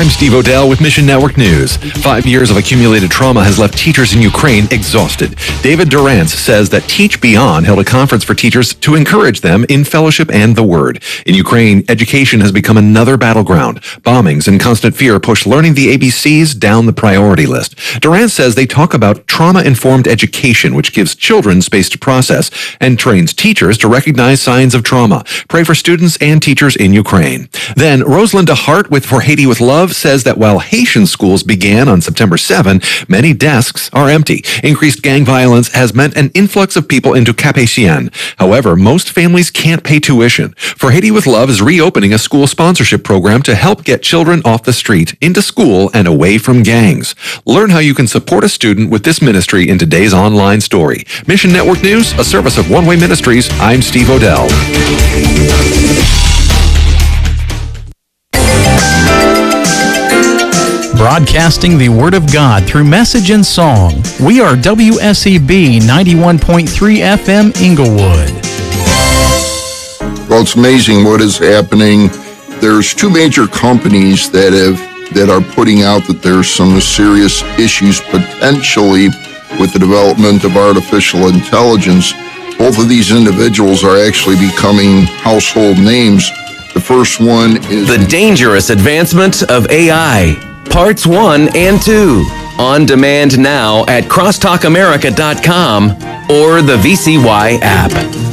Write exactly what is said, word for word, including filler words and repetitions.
I'm Steve Odell with Mission Network News. Five years of accumulated trauma has left teachers in Ukraine exhausted. David Durance says that Teach Beyond held a conference for teachers to encourage them in fellowship and the Word. In Ukraine, education has become another battleground. Bombings and constant fear push learning the A B Cs down the priority list. Durance says they talk about trauma-informed education, which gives children space to process and trains teachers to recognize signs of trauma. Pray for students and teachers in Ukraine. Then, Rosalinda Hart with For Haiti with Love says that while Haitian schools began on September seventh, many desks are empty. Increased gang violence has meant an influx of people into Cap-Haitien. However, most families can't pay tuition. For Haiti with Love is reopening a school sponsorship program to help get children off the street, into school, and away from gangs. Learn how you can support a student with this ministry in today's online story. Mission Network News, a service of One Way Ministries. I'm Steve Odell. Broadcasting the Word of God through message and song. We are W S E B ninety-one point three F M Inglewood. Well, it's amazing what is happening. There's two major companies that have that are putting out that there's some serious issues potentially with the development of artificial intelligence. Both of these individuals are actually becoming household names. The first one is The Dangerous Advancement of A I. Parts one and two. On demand now at crosstalk america dot com or the V C Y app.